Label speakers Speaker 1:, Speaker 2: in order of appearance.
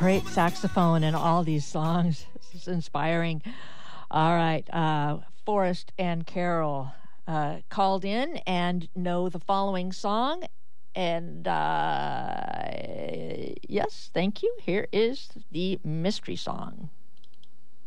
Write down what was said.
Speaker 1: great saxophone in all these songs. This is inspiring. All right, Forrest and Carol called in and know the following song. And yes, thank you. Here is the mystery song.